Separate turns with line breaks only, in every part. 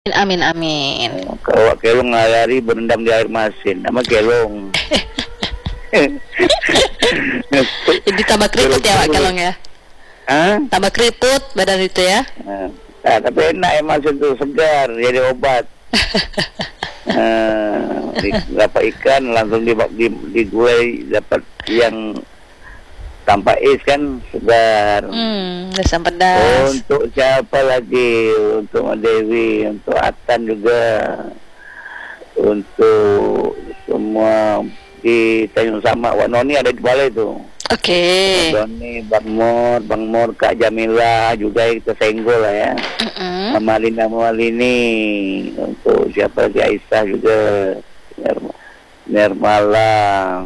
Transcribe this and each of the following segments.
Amin amin.
Kalau kelong lari berendam di air masin, nama kelong.
Jadi tambah keriput ya Pak Kelong ya? Tambah keriput badan itu ya?
Tapi enak ya masin itu, segar, jadi obat. Dapat ikan langsung digulai, dapat yang tanpa es kan segar.
Asam pedas.
Untuk siapa lagi? Untuk Mak Dewi, untuk Atan juga, untuk semua di Tanjung Samak. Wak Noni ada di balai tu.
Oke.
Noni, Bang Mor, Kak Jamila juga kita senggol lah ya. Mama Lini, untuk siapa lagi, Aisyah juga, Nirmala.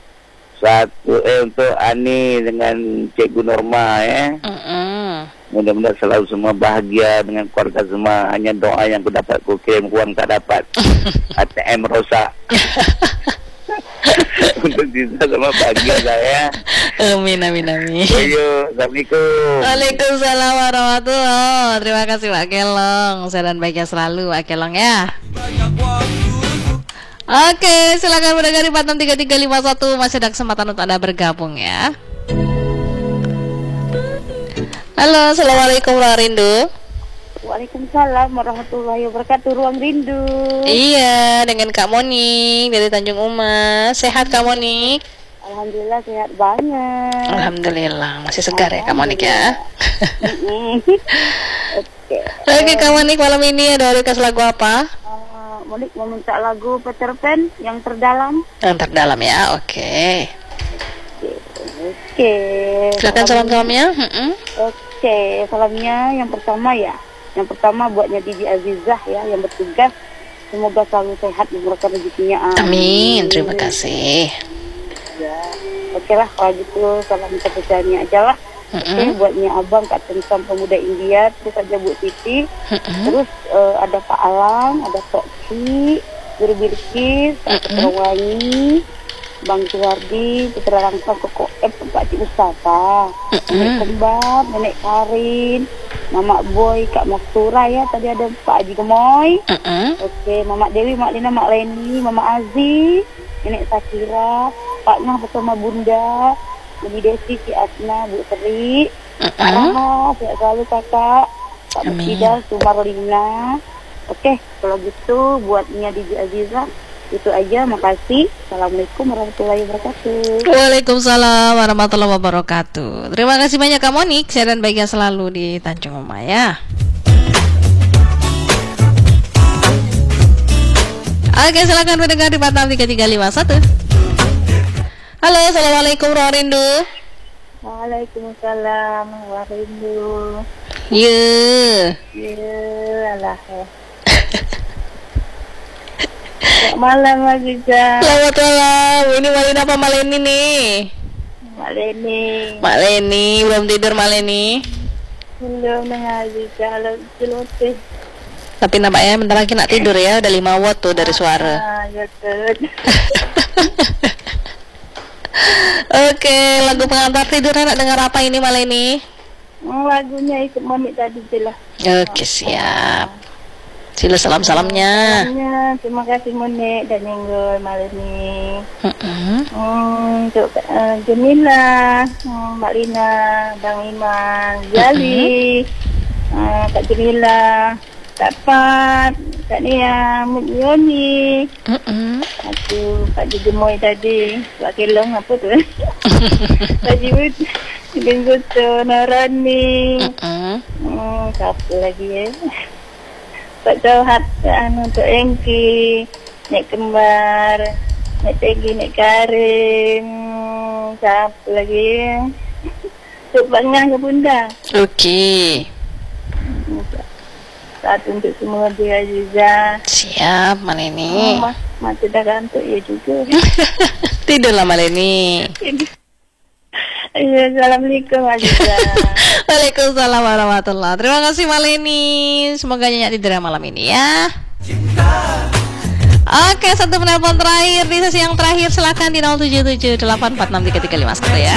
Untuk Ani dengan Cikgu Norma ya. Mudah-mudahan selalu semua bahagia dengan keluarga semua. Hanya doa yang aku dapat, aku kirim uang tak dapat. ATM rosak. Untuk kita semua bahagia saya.
Amin.
Assalamualaikum.
Waalaikumsalam warahmatullahi. Terima kasih Pak Kelong. Sehat dan bahagia selalu Pak Kelong ya. Oke, silakan mendengar di 463351. Masih ada kesempatan untuk Anda bergabung ya. Halo, assalamualaikum Ruang Rindu.
Waalaikumsalam warahmatullahi wabarakatuh. Ruang Rindu.
Iya, dengan Kak Monik dari Tanjung Uma. Sehat Kak Monik?
Alhamdulillah sehat banget.
Alhamdulillah, masih segar ya Kak Monik ya.
Oke,
Kak Monik, malam ini ada request lagu apa?
Monik mau minta lagu Peter Pan yang terdalam.
Yang terdalam ya, oke.
Oke.
Silakan salam-salamnya.
Oke, salamnya yang pertama ya. Yang pertama buatnya Didi Azizah ya yang bertugas. Semoga selalu sehat diberikan rezekinya.
Amin. Terima kasih.
Ya, oke lah kalau gitu salam kepercayaannya aja lah. Oke, buatnya abang Kak Tensam Pemuda India, terus ada Bu Titi, terus ada Pak Alang, ada Toksi, Guru Bilkis, Terwangi, Bang Suwardi, Putra Langsung Koko Pak Cik Mustafa, Nenek Kembar, Nenek Karin, Mama Boy, Kak Mastura ya, tadi ada Pak Haji Gemoy. Oke, Mama Dewi, Mak Lina, Mak Leni, Mama Aziz, Nenek Sakira, Pak Nah bersama Bunda, Ibu Desi, Cik Asna, Bu Seri, Kak Rahma, sehat selalu kakak, Kak Musida, Sumarlina. Oke, kalau gitu buatnya Didi Azizah itu aja, makasih. Assalamualaikum warahmatullahi wabarakatuh.
Waalaikumsalam warahmatullahi wabarakatuh. Terima kasih banyak Kak Monik, sehat dan bahagia selalu di Tanjung Uma ya. Oke, silakan mendengar di 4351. Halo, assalamualaikum Ruang Rindu.
Waalaikumsalam Ruang Rindu.
Alah.
Selamat malam Aziza.
Selamat malam. Ini Malin apa Maleni nih?
Mak
Leni, belum tidur Maleni?
Belum dengan Aziza, celoteh.
Tapi nampaknya bentar lagi nak tidur ya, udah 5 watt tuh dari suara.
Betul.
Oke, lagu pengantar tidur nak dengar apa ini Maleni?
Lagunya ikut Monik tadi jelas.
Oke, siap. Sila salam-salamnya.
Terima kasih Monik dan Nenggol malam ini. Untuk Jamila, Mbak Lina, Bang Iman, Jali, Kak Jamila, Kak Pat, Kak Nia, Yoni. Kak Jemoy tadi, Kak Kelong apa tu? Kak Jibut, Bengoto, Narani. Siapa lagi ya? Pak Johat, untuk Engki, Nek Kembar, Nek Tegi, Nek Karim. Siapa lagi? Untuk Bangah ke Bunda.
Oke.
Satu untuk semua dia Aziza.
Siap Maleni.
Mati dah kantuk ya juga.
Tidurlah Maleni.
Assalamualaikum Aziza.
Waalaikumsalam warahmatullahi. Terima kasih Maleni. Semoga nyenyak tidur malam ini ya. Oke, satu penelpon terakhir di sesi yang terakhir, silakan di 0778463351 ya.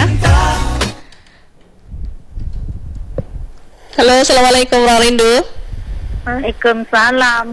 Halo, assalamualaikum Ruang Rindu.
Waalaikumsalam.